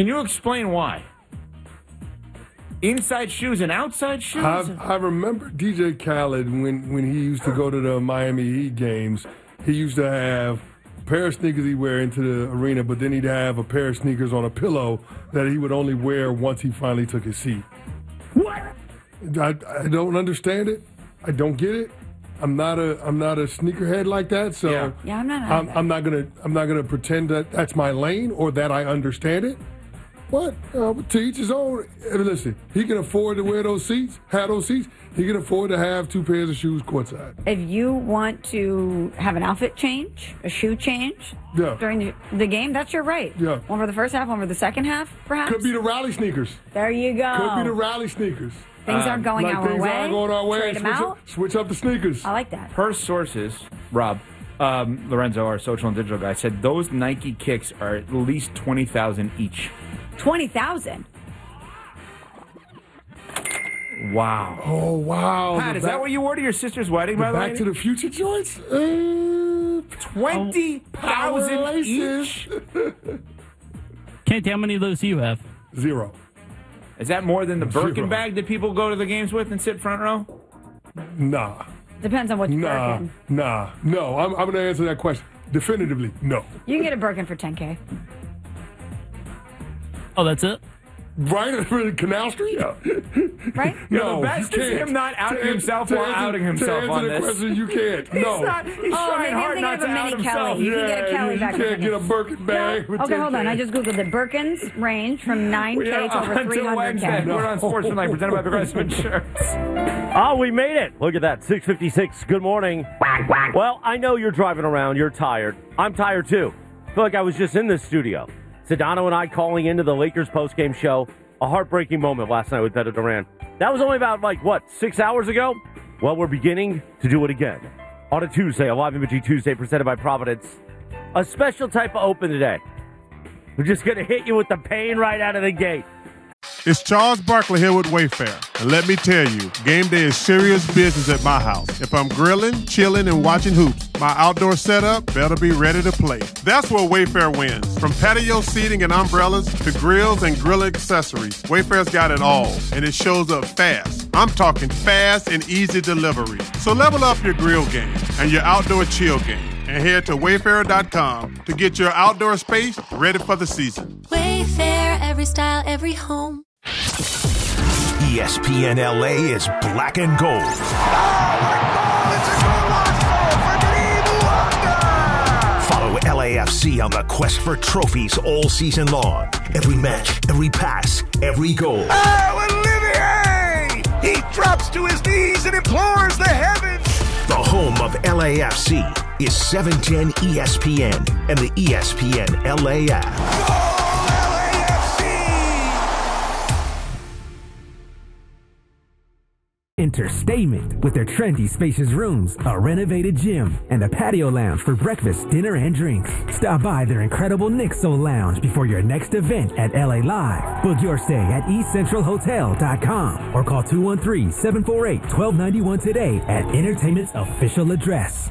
Can you explain why? Inside shoes and outside shoes? I remember DJ Khaled when he used to go to the Miami Heat games. He used to have a pair of sneakers he'd wear into the arena, but then he'd have a pair of sneakers on a pillow that he would only wear once he finally took his seat. What? I don't understand it. I don't get it. I'm not a sneakerhead like that, so yeah, I'm not gonna pretend that that's my lane or that I understand it. But to each his own. Listen, he can afford to wear those seats, have those seats. He can afford to have 2 pairs of shoes courtside. If you want to have an outfit change, a shoe change during the game, that's your right. Yeah. One for the first half, one for the second half, perhaps? Could be the rally sneakers. There you go. Could be the rally sneakers. Things aren't going our way. Things aren't going our way. Trade them out. Switch up the sneakers. I like that. Per sources, Rob, Lorenzo, our social and digital guy, said those Nike kicks are at least $20,000 each. 20,000. Wow. Oh, wow. Pat, is that what you wore to your sister's wedding, by the way? Back to the Future joints? 20,000 each? Can't tell how many of those you have. 0. Is that more than the Birkin bag that people go to the games with and sit front row? Nah. Depends on what you're Birkin. No, I'm going to answer that question. Definitively, no. You can get a Birkin for $10K. Oh, that's it? Right? Canal Street? Yeah. Right? No, the best is him not outing himself while outing himself on this. Question, you can't. No. He's trying hard not to out himself. You can get a Kelly back. You can't get a Birkin bag. No. Okay, hold on. I just Googled it. Birkins range from $9K to over $300K. We're on Sportsmanlike, presented by Progressive Insurance. Oh, we made it. Look at that. 6:56. Good morning. Well, I know you're driving around. You're tired. I'm tired, too. I feel like I was just in this studio. Sedano and I calling into the Lakers postgame show. A heartbreaking moment last night with Beto Duran. That was only about, 6 hours ago? Well, we're beginning to do it again. On a Tuesday, a Live Imaging Tuesday presented by Providence. A special type of open today. We're just going to hit you with the pain right out of the gate. It's Charles Barkley here with Wayfair. And let me tell you, game day is serious business at my house. If I'm grilling, chilling, and watching hoops, my outdoor setup better be ready to play. That's where Wayfair wins. From patio seating and umbrellas to grills and grill accessories, Wayfair's got it all, and it shows up fast. I'm talking fast and easy delivery. So level up your grill game and your outdoor chill game, and head to Wayfair.com to get your outdoor space ready for the season. Wayfair, every style, every home. ESPN LA is black and gold. Oh, my God, it's a goal for Follow LAFC on the quest for trophies all season long. Every match, every pass, every goal. Oh, Olivier! He drops to his knees and implores the heavens. The home of LAFC is 710 ESPN and the ESPN LA app. Entertainment with their trendy, spacious rooms, a renovated gym, and a patio lounge for breakfast, dinner, and drinks. Stop by their incredible Nixo Lounge before your next event at LA Live. Book your stay at eastcentralhotel.com or call 213-748-1291 today at Entertainment's official address.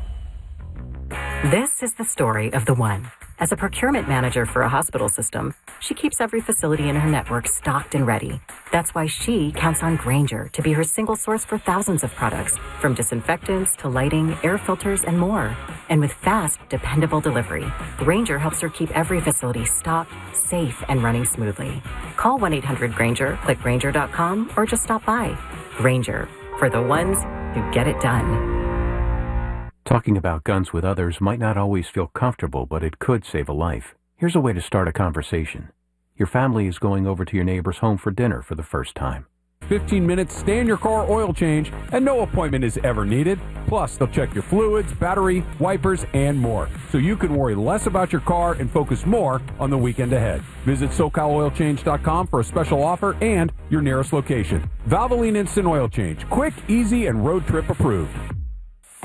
This is the story of the one. As a procurement manager for a hospital system, she keeps every facility in her network stocked and ready. That's why she counts on Grainger to be her single source for thousands of products, from disinfectants to lighting, air filters, and more. And with fast, dependable delivery, Grainger helps her keep every facility stocked, safe, and running smoothly. Call 1-800-GRAINGER, click Grainger.com, or just stop by. Grainger, for the ones who get it done. Talking about guns with others might not always feel comfortable, but it could save a life. Here's a way to start a conversation. Your family is going over to your neighbor's home for dinner for the first time. 15 minutes, stay in your car oil change, and no appointment is ever needed. Plus, they'll check your fluids, battery, wipers, and more, so you can worry less about your car and focus more on the weekend ahead. Visit SoCalOilChange.com for a special offer and your nearest location. Valvoline Instant Oil Change. Quick, easy, and road trip approved.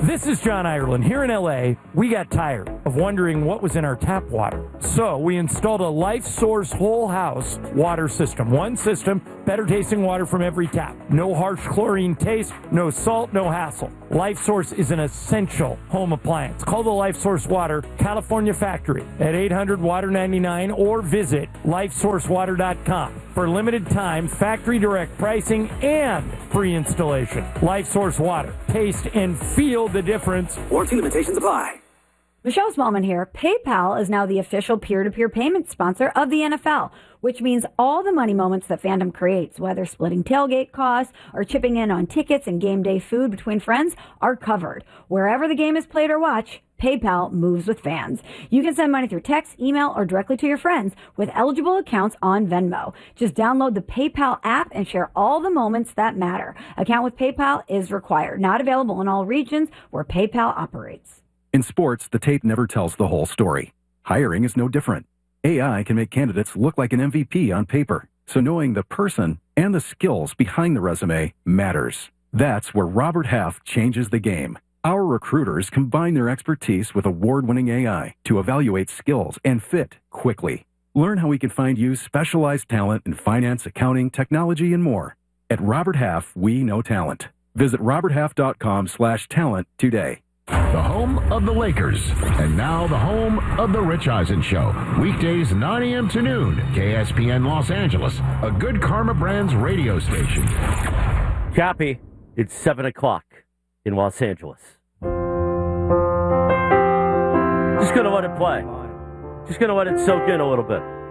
This is John Ireland. Here in LA, we got tired of wondering what was in our tap water. So we installed a Life Source whole house water system. One system, better tasting water from every tap. No harsh chlorine taste, no salt, no hassle. Life Source is an essential home appliance. Call the Life Source Water California factory at 800-WATER-99 or visit lifesourcewater.com for limited time, factory direct pricing, and free installation. Life Source Water. Taste and feel the difference. Warranty limitations apply. Michelle Smallman here. PayPal is now the official peer-to-peer payment sponsor of the NFL, which means all the money moments that fandom creates, whether splitting tailgate costs or chipping in on tickets and game day food between friends, are covered. Wherever the game is played or watched, PayPal moves with fans. You can send money through text, email, or directly to your friends with eligible accounts on Venmo. Just download the PayPal app and share all the moments that matter. Account with PayPal is required. Not available in all regions where PayPal operates. In sports, the tape never tells the whole story. Hiring is no different. AI can make candidates look like an MVP on paper, so knowing the person and the skills behind the resume matters. That's where Robert Half changes the game. Our recruiters combine their expertise with award-winning AI to evaluate skills and fit quickly. Learn how we can find you specialized talent in finance, accounting, technology, and more. At Robert Half, we know talent. Visit roberthalf.com/talent today. The home of the Lakers, and now the home of the Rich Eisen Show. Weekdays 9 a.m. to noon, KSPN Los Angeles, a Good Karma Brands radio station. Cappy, it's 7 o'clock in Los Angeles. Just going to let it play. Just going to let it soak in a little bit.